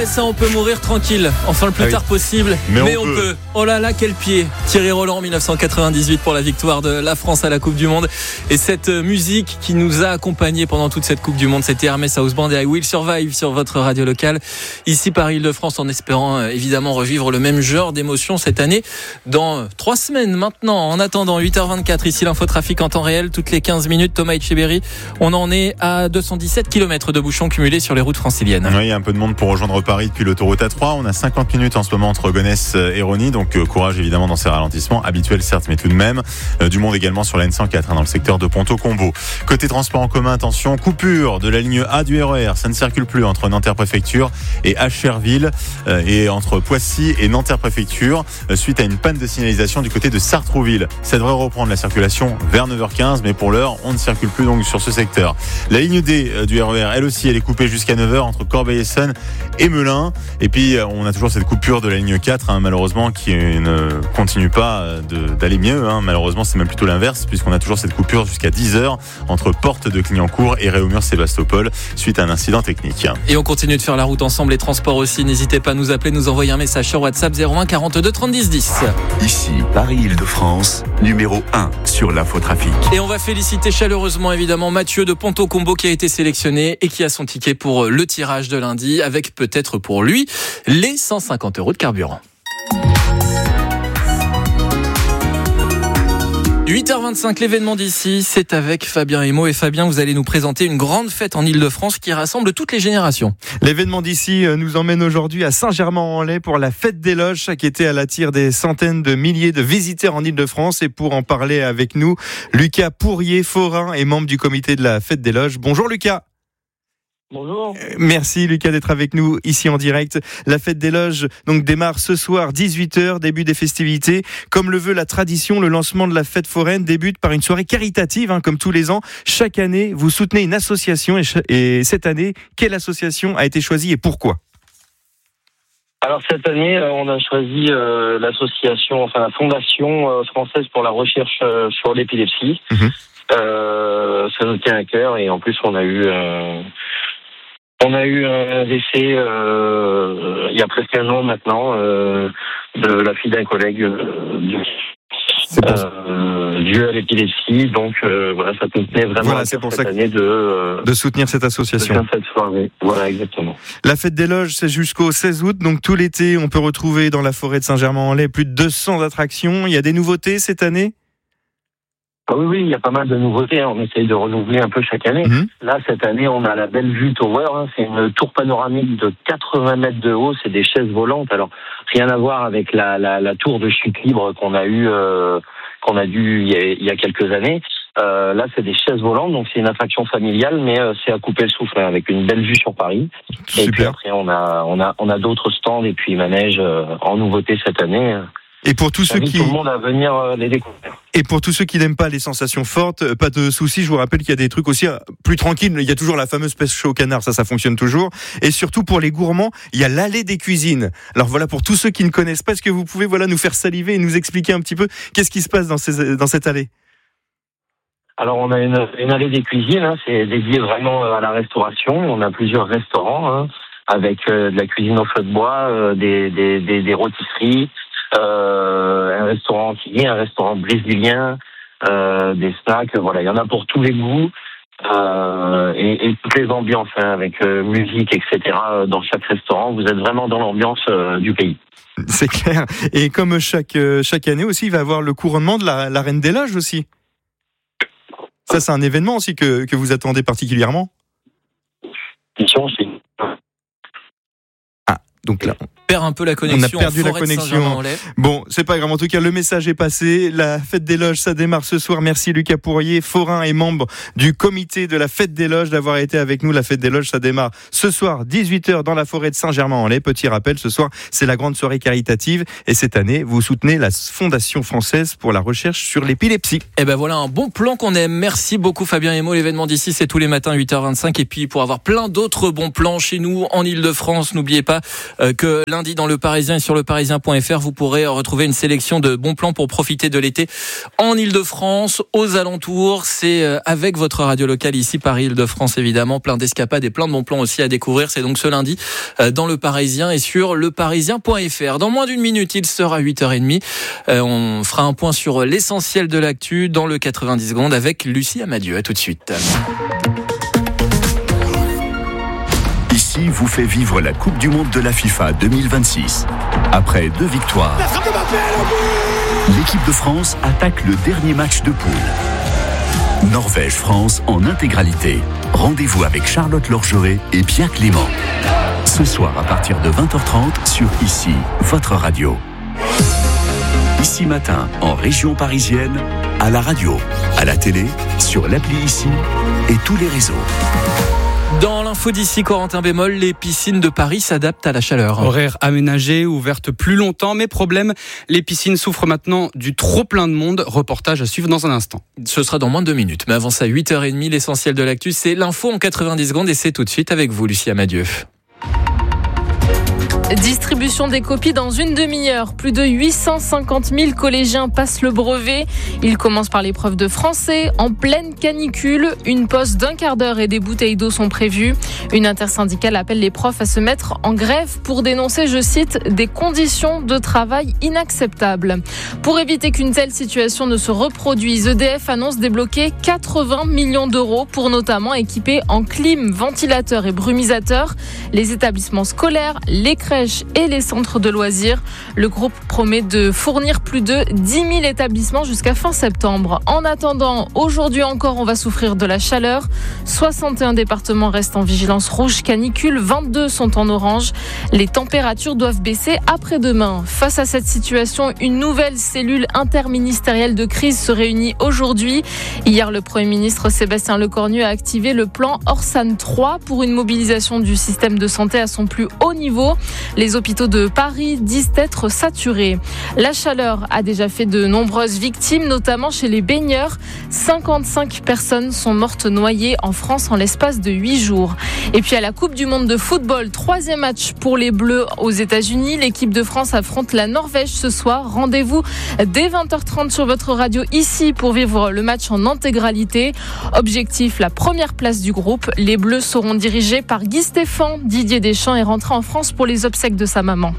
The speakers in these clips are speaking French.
Et ça, on peut mourir tranquille, enfin le plus tard possible, mais on peut. Oh là là, quel pied! Thierry Roland, 1998 pour la victoire de la France à la Coupe du Monde. Et cette musique qui nous a accompagnés pendant toute cette Coupe du Monde, c'était Hermès House Band et I Will Survive sur votre radio locale, ici par Île-de-France, en espérant évidemment revivre le même genre d'émotion cette année dans 3 semaines maintenant. En attendant, 8h24, ici l'infotrafic en temps réel, toutes les 15 minutes, Thomas Etcheberry. On en est à 217 km de bouchons cumulés sur les routes franciliennes. Oui, il y a un peu de monde pour rejoindre Paris depuis l'autoroute A3. On a 50 minutes en ce moment entre Gonesse et Rosny, donc courage évidemment dans ces ralentissements, habituels certes, mais tout de même. Du monde également sur la N104 dans le secteur de Ponto-Combo. Côté transport en commun, attention, coupure de la ligne A du RER. Ça ne circule plus entre Nanterre-Préfecture et Acherville et entre Poissy et Nanterre-Préfecture suite à une panne de signalisation du côté de Sartrouville. Ça devrait reprendre la circulation vers 9h15, mais pour l'heure, on ne circule plus donc sur ce secteur. La ligne D du RER, elle aussi, elle est coupée jusqu'à 9h entre Corbeil-Essonnes et Melun. Et puis, on a toujours cette coupure de la ligne 4, malheureusement, qui ne continue pas d'aller mieux. Malheureusement, c'est même plutôt l'inverse, puisqu'on a toujours cette coupure jusqu'à 10h entre Porte de Clignancourt et Réaumur-Sébastopol, suite à un incident technique. Et on continue de faire la route ensemble, les transports aussi. N'hésitez pas à nous appeler, nous envoyer un message sur WhatsApp 01 42 30 10 10. Ici, Paris-Île-de-France, numéro 1 sur l'infotrafic. Et on va féliciter chaleureusement évidemment Mathieu de Ponto-Combo qui a été sélectionné et qui a son ticket pour le tirage de lundi, avec peut-être pour lui les 150 € de carburant. 8h25, l'événement d'ici, c'est avec Fabien Emo. Et Fabien, vous allez nous présenter une grande fête en Île-de-France qui rassemble toutes les générations. L'événement d'ici nous emmène aujourd'hui à Saint-Germain-en-Laye pour la fête des loges. Chaque été, elle attire des centaines de milliers de visiteurs en Île-de-France. Et pour en parler avec nous, Lucas Pourrier, forain et membre du comité de la fête des loges. Bonjour Lucas. Bonjour. Merci Lucas d'être avec nous ici en direct. La fête des loges donc démarre ce soir 18h, début des festivités. Comme le veut la tradition, le lancement de la fête foraine débute par une soirée caritative, comme tous les ans. Chaque année, vous soutenez une association et cette année, quelle association a été choisie et pourquoi ? Alors cette année, on a choisi l'association, la Fondation française pour la recherche sur l'épilepsie. Ça nous tient à cœur et en plus on a eu un décès il y a presque un an maintenant de la fille d'un collègue dû à l'épilepsie. Donc voilà, ça nous tenait vraiment c'est pour cette ça année de soutenir cette association. De cette soirée. Voilà, exactement. La fête des loges, c'est jusqu'au 16 août. Donc tout l'été, on peut retrouver dans la forêt de Saint-Germain-en-Laye plus de 200 attractions. Il y a des nouveautés cette année ? Oui, il y a pas mal de nouveautés. On essaye de renouveler un peu chaque année. Là, cette année, on a la Bellevue Tower. C'est une tour panoramique de 80 mètres de haut. C'est des chaises volantes. Alors, rien à voir avec la tour de chute libre qu'on a vue il y a quelques années. Là, c'est des chaises volantes. Donc, c'est une attraction familiale, mais c'est à couper le souffle, avec une belle vue sur Paris. Super. Et puis après, on a d'autres stands et puis manèges en nouveauté cette année. Et pour tous ceux qui tout le monde à venir les découvrir. Et pour tous ceux qui n'aiment pas les sensations fortes, pas de soucis, je vous rappelle qu'il y a des trucs aussi plus tranquilles. Il y a toujours la fameuse pêche au canard, ça fonctionne toujours. Et surtout pour les gourmands, il y a l'allée des cuisines. Alors voilà, pour tous ceux qui ne connaissent pas, est-ce que vous pouvez nous faire saliver et nous expliquer un petit peu qu'est-ce qui se passe dans cette allée ? Alors on a une allée des cuisines, c'est dédié vraiment à la restauration. On a plusieurs restaurants avec de la cuisine au feu de bois, des rôtisseries. Un restaurant antillais, un restaurant brésilien, des snacks, voilà, il y en a pour tous les goûts et toutes les ambiances avec musique, etc. Dans chaque restaurant, vous êtes vraiment dans l'ambiance du pays. C'est clair. Et comme chaque année aussi, il va y avoir le couronnement de la Reine des Loges aussi. Ça, c'est un événement aussi que vous attendez particulièrement. Donc là, on perd un peu la connexion. On a perdu la connexion. Bon, c'est pas grave. En tout cas, le message est passé. La fête des loges, ça démarre ce soir. Merci Lucas Pourrier, forain et membre du comité de la fête des loges, d'avoir été avec nous. La fête des loges, ça démarre ce soir, 18h dans la forêt de Saint-Germain-en-Laye. Petit rappel, ce soir, c'est la grande soirée caritative. Et cette année, vous soutenez la Fondation française pour la recherche sur l'épilepsie. Et ben voilà un bon plan qu'on aime. Merci beaucoup Fabien Emo. L'événement d'ici, c'est tous les matins 8h25. Et puis pour avoir plein d'autres bons plans chez nous en Île-de-France, n'oubliez pas que lundi dans Le Parisien et sur leparisien.fr, vous pourrez retrouver une sélection de bons plans pour profiter de l'été en Île-de-France, aux alentours. C'est avec votre radio locale ici, Paris-Île-de-France évidemment, plein d'escapades et plein de bons plans aussi à découvrir. C'est donc ce lundi dans Le Parisien et sur leparisien.fr. Dans moins d'une minute, il sera 8h30. On fera un point sur l'essentiel de l'actu dans le 90 secondes avec Lucie Amadieu. À tout de suite. Ici vous fait vivre la Coupe du Monde de la FIFA 2026. Après 2 victoires, l'équipe de France attaque le dernier match de poule. Norvège-France en intégralité. Rendez-vous avec Charlotte Lorgeret et Pierre Clément. Ce soir à partir de 20h30 sur Ici, votre radio. Ici Matin, en région parisienne, à la radio, à la télé, sur l'appli Ici et tous les réseaux. Dans l'info d'ici, Corentin Bémol, les piscines de Paris s'adaptent à la chaleur. Horaires aménagés, ouvertes plus longtemps, mais problème, les piscines souffrent maintenant du trop plein de monde. Reportage à suivre dans un instant. Ce sera dans moins de 2 minutes. Mais avant ça, 8h30, l'essentiel de l'actu, c'est l'info en 90 secondes et c'est tout de suite avec vous, Lucie Amadieu. Distribution des copies dans une demi-heure. Plus de 850 000 collégiens passent le brevet. Ils commencent par l'épreuve de français en pleine canicule. Une pause d'1 quart d'heure et des bouteilles d'eau sont prévues. Une intersyndicale appelle les profs à se mettre en grève pour dénoncer, je cite, des conditions de travail inacceptables. Pour éviter qu'une telle situation ne se reproduise, EDF annonce débloquer 80 millions d'euros pour notamment équiper en clim, ventilateurs et brumisateurs les établissements scolaires, les crèches et les centres de loisirs. Le groupe promet de fournir plus de 10 000 établissements jusqu'à fin septembre. En attendant, aujourd'hui encore, on va souffrir de la chaleur. 61 départements restent en vigilance rouge canicule, 22 sont en orange. Les températures doivent baisser après-demain. Face à cette situation, une nouvelle cellule interministérielle de crise se réunit aujourd'hui. Hier, le Premier ministre Sébastien Lecornu a activé le plan Orsan 3 pour une mobilisation du système de santé à son plus haut niveau. Les hôpitaux de Paris disent être saturés. La chaleur a déjà fait de nombreuses victimes, notamment chez les baigneurs. 55 personnes sont mortes noyées en France en l'espace de 8 jours. Et puis à la Coupe du Monde de football, 3e match pour les Bleus aux États-Unis. L'équipe de France affronte la Norvège ce soir. Rendez-vous dès 20h30 sur votre radio ici pour vivre le match en intégralité. Objectif, la première place du groupe. Les Bleus seront dirigés par Guy Stéphane. Didier Deschamps est rentré en France pour les obsèques de sa maman.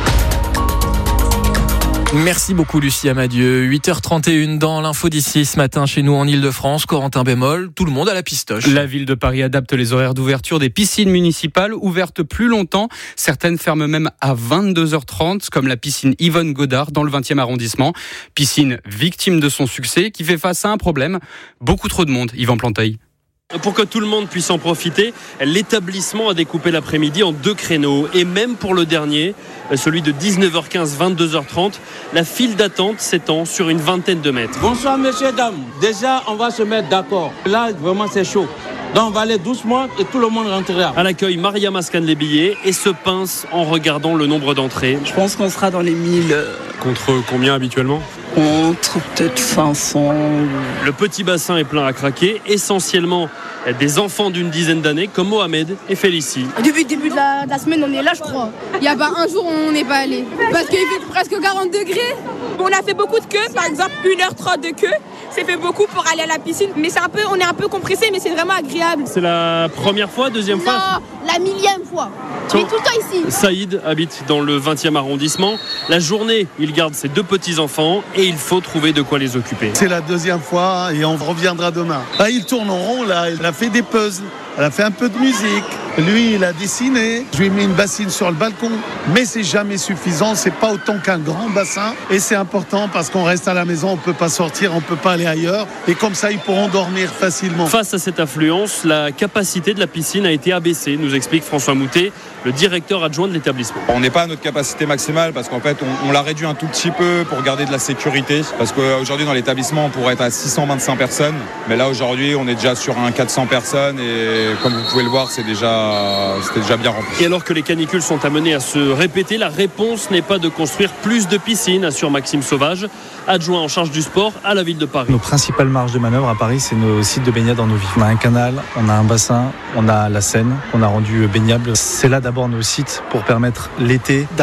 Merci beaucoup Lucie Amadieu. 8h31 dans l'info d'ici ce matin chez nous en Île-de-France. Corentin Bémol, tout le monde à la pistoche. La ville de Paris adapte les horaires d'ouverture des piscines municipales ouvertes plus longtemps. Certaines ferment même à 22h30 comme la piscine Yvonne Godard dans le 20e arrondissement. Piscine victime de son succès qui fait face à un problème. Beaucoup trop de monde, Yvan Planteuil. Pour que tout le monde puisse en profiter, l'établissement a découpé l'après-midi en 2 créneaux. Et même pour le dernier, celui de 19h15, 22h30, la file d'attente s'étend sur une vingtaine de mètres. Bonsoir messieurs, dames. Déjà, on va se mettre d'accord. Là, vraiment, c'est chaud. Donc on va aller doucement et tout le monde rentrera. À l'accueil, Maria scanne les billets et se pince en regardant le nombre d'entrées. Je pense qu'on sera dans les 1000. Contre combien habituellement ? Entre peut-être 500. Le petit bassin est plein à craquer, essentiellement des enfants d'une dizaine d'années comme Mohamed et Félicie. Depuis le début de la semaine, on est là, je crois. Il n'y a pas un jour où on n'est pas allé. Parce qu'il fait presque 40 degrés. On a fait beaucoup de queues, par exemple 1h30 de queue. C'est fait beaucoup pour aller à la piscine. Mais on est un peu compressé, mais c'est vraiment agréable. C'est la première fois, deuxième fois ? Non, la 1000e fois. Je suis tout le temps ici. Saïd habite dans le 20e arrondissement. La journée, il garde ses 2 petits-enfants et il faut trouver de quoi les occuper. C'est la 2e fois et on reviendra demain. Là, il tourne en rond, là. Il a fait des puzzles. Elle a fait un peu de musique. Lui, il a dessiné. Je lui ai mis une bassine sur le balcon. Mais c'est jamais suffisant. C'est pas autant qu'un grand bassin. Et c'est important parce qu'on reste à la maison. On peut pas sortir. On peut pas aller ailleurs. Et comme ça, ils pourront dormir facilement. Face à cette affluence, la capacité de la piscine a été abaissée, nous explique François Moutet, le directeur adjoint de l'établissement. On n'est pas à notre capacité maximale parce qu'en fait, on l'a réduit un tout petit peu pour garder de la sécurité. Parce qu'aujourd'hui, dans l'établissement, on pourrait être à 625 personnes. Mais là, aujourd'hui, on est déjà sur un 400 personnes et mais comme vous pouvez le voir, c'était déjà bien rempli. Et alors que les canicules sont amenées à se répéter, la réponse n'est pas de construire plus de piscines, assure Maxime Sauvage, adjoint en charge du sport à la ville de Paris. Nos principales marges de manœuvre à Paris, c'est nos sites de baignade en eau vive. On a un canal, on a un bassin, on a la Seine, on a rendu baignable. C'est là d'abord nos sites pour permettre l'été